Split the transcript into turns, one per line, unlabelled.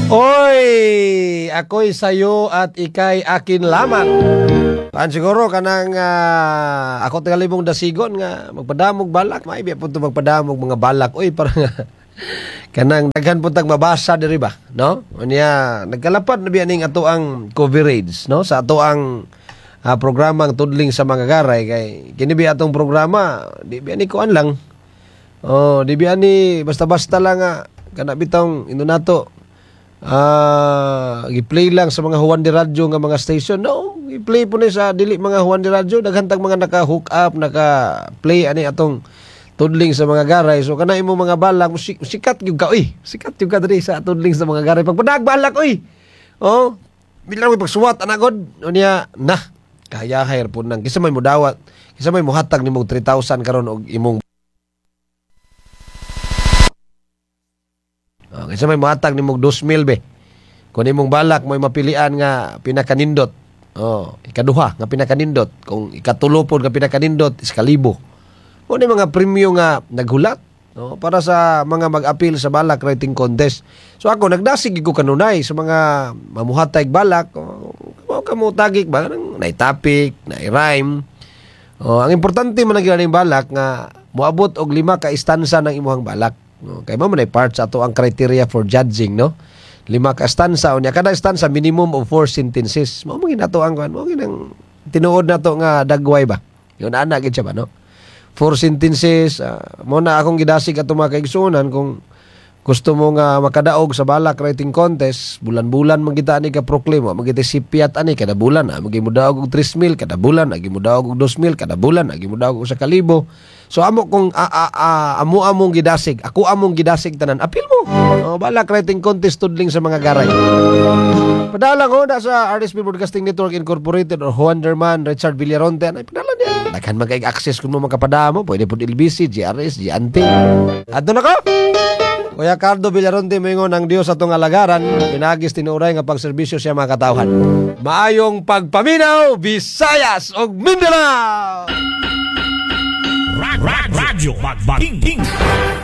Oy, ako'y sayo at ikay akin lamang. Paan siguro kanang ako tagalibong dasigon nga magpadamog balak. May biya po ito magpadamog mga balak. Oy, parang kanang daghan po tag mabasa diri ba, no? Unya nagkalapad na biya ning ato ang coverage, no? Sa ato ang programang Tudling sa mga garay kay kini biya atong programa, di biya ni kuan lang. Oh, di biya ni basta-basta lang kana bitong ino nato. I-play lang sa mga Juan de Radio nga mga station. No, i-play po ni sa dili mga Juan de Radio, daghantang mga naka-hook up, naka-play ani atong Tudling sa mga garay. So kana imo mga balak, sikat gyud ka oy. Sikat gyud ka diri sa Tudling sa mga garay. Pagpadag balak oy. Oh, bilang may pagsuwat anagod unya na kaya hire po nang kisa may mudawat, kisa may muhatag nimo 3,000 karon og imong kaysa may matag ni mong 2,000 be. Kung imong balak may mapilian nga pinakanindot. Ikaduha nga pinakanindot. Kung ikatulopod nga pinakanindot, 1,000. Kung mga premyo nga naghulat para sa mga mag-appeal sa balak writing contest. So ako nagdasig ko kanunay sa mga mamuhatay balak. Kamo tagik ba nang topic, rhyme. Ang importante man ang balak nga moabot og 5 ka istansa ng imuhang balak. Kaya mo na part sa ato ang criteria for judging, no? 5 ka stanza, unya kada stanza minimum of 4 sentences. Mao mo ginato ang kuan, mo ginang tinuod nato nga dagway ba. Yun ana gid siya ba, no? 4 sentences, mo na akong gidasig ato mga kaigsunan kung gusto mo nga makadaog sa balak writing contest, bulan-bulan magita ani ka proklamo, magita sipiat ani kada bulan, magimudaog og 3,000 kada bulan, magimudaog og 2,000 kada bulan, magimudaog og 1,000. So amo kung among gidasig, ako among gidasig tanan, apil mo. Balak writing contest Tudling sa mga garay. Padala ko na sa RSP Broadcasting Network Incorporated or Wonderman Richard Villaronte. Ay padala niya. Daghan magka-access kung mo makapada mo, pwede pud LBC, GRS, GANT. Adto na ko. Kuya Cardo Villaronte moingon ang Dios atong alagaran, pinagis tinuray nga pagserbisyo siya mga katawhan. Maayong pagpaminaw, Visayas ug Mindanao.
Radyo Magbating